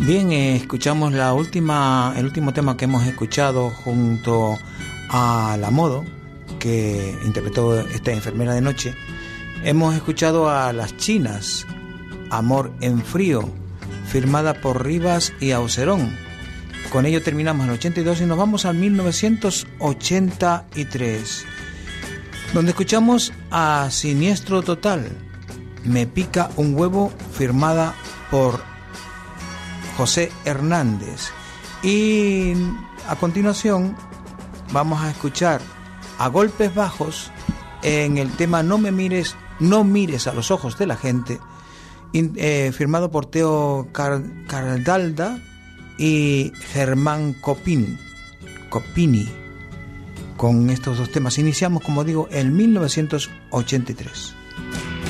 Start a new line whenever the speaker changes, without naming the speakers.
Bien, escuchamos el último tema que hemos escuchado junto a La Modo, que interpretó esta enfermera de noche. Hemos escuchado a Las Chinas, Amor en Frío, firmada por Rivas y Aucerón. Con ello terminamos el 82 y nos vamos al 1983, donde escuchamos a Siniestro Total, Me pica un huevo, firmada por José Hernández. Y a continuación vamos a escuchar a Golpes Bajos en el tema No mires a los ojos de la gente, firmado por Teo Cardalda y Germán Copini. Con estos dos temas iniciamos, como digo, en 1983.